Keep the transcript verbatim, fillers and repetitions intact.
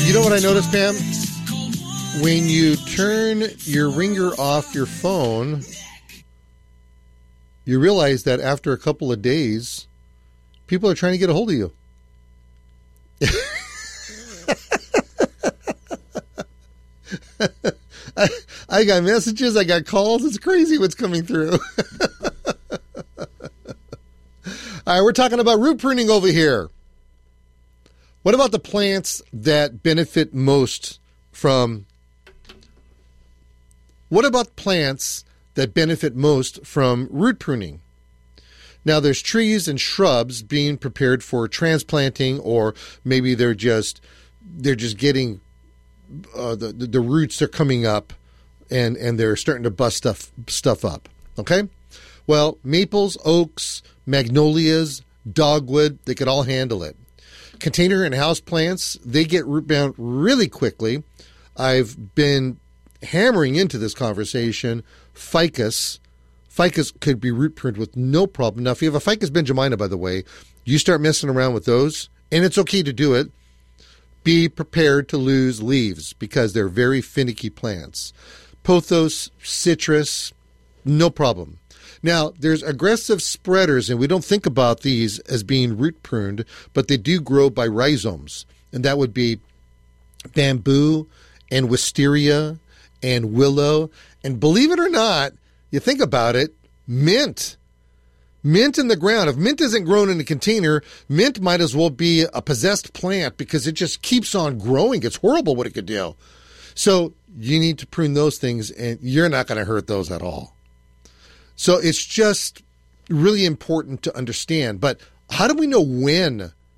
You know what I noticed, Pam? When you turn your ringer off your phone, you realize that after a couple of days, people are trying to get a hold of you. I, I got messages, I got calls. It's crazy what's coming through. All right, we're talking about root pruning over here. What about the plants that benefit most from... What about plants that benefit most from root pruning? Now, there's trees and shrubs being prepared for transplanting, or maybe they're just they're just getting uh, the, the the roots are coming up, and and they're starting to bust stuff stuff up. Okay, well, maples, oaks, magnolias, dogwood, they could all handle it. Container and house plants, they get root bound really quickly. I've been hammering into this conversation ficus. Ficus could be root pruned with no problem. Now, if you have a Ficus benjamina, by the way, you start messing around with those, and it's okay to do it. Be prepared to lose leaves because they're very finicky plants. Pothos, citrus, no problem. Now, there's aggressive spreaders, and we don't think about these as being root pruned, but they do grow by rhizomes, and that would be bamboo and wisteria and willow, and believe it or not, you think about it, mint. Mint in the ground. If mint isn't grown in a container, mint might as well be a possessed plant because it just keeps on growing. It's horrible what it could do. So you need to prune those things, and you're not going to hurt those at all. So it's just really important to understand. But how do we know when